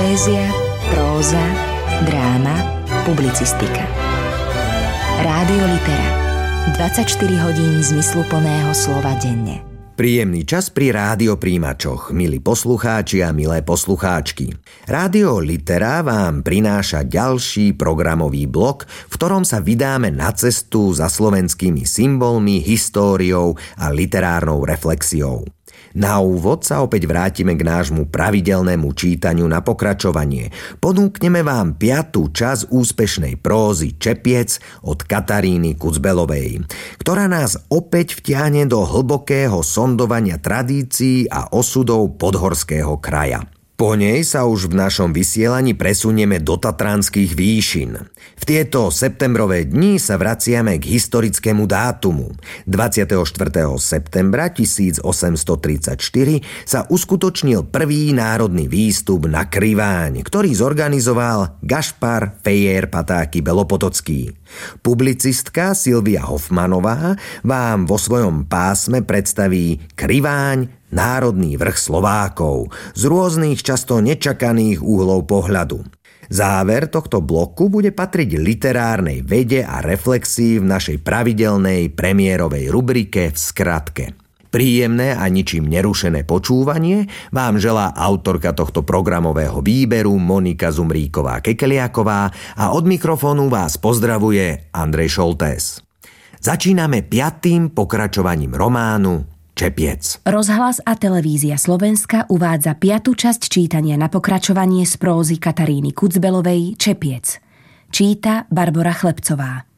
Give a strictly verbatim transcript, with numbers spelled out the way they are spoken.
Poézia, próza, dráma, publicistika. Rádio Litera. dvadsaťštyri hodín zmysluplného slova denne. Príjemný čas pri rádiopríjimačoch, milí poslucháči a milé poslucháčky. Rádio Litera vám prináša ďalší programový blok, v ktorom sa vydáme na cestu za slovenskými symbolmi, históriou a literárnou reflexiou. Na úvod sa opäť vrátime k nášmu pravidelnému čítaniu na pokračovanie. Ponúkneme vám piatú časť úspešnej prózy Čepiec od Kataríny Kucbelovej, ktorá nás opäť vtiahne do hlbokého sondovania tradícií a osudov podhorského kraja. Po nej sa už v našom vysielaní presunieme do tatranských výšin. V tieto septembrové dni sa vraciame k historickému dátumu. dvadsiateho štvrtého septembra tisícosemstotridsaťštyri sa uskutočnil prvý národný výstup na Kriváň, ktorý zorganizoval Gašpar Fejer Patáky Belopotocký. Publicistka Silvia Hofmanová vám vo svojom pásme predstaví Kriváň, národný vrch Slovákov, z rôznych často nečakaných úhlov pohľadu. Záver tohto bloku bude patriť literárnej vede a reflexii v našej pravidelnej premiérovej rubrike V skratke. Príjemné a ničím nerušené počúvanie vám želá autorka tohto programového výberu Monika Zumríková-Kekeliaková a od mikrofónu vás pozdravuje Andrej Šoltés. Začíname piatým pokračovaním románu Čepiec. Rozhlas a televízia Slovenska uvádza piatu časť čítania na pokračovanie z prózy Kataríny Kucbelovej Čepiec. Číta Barbora Chlebcová.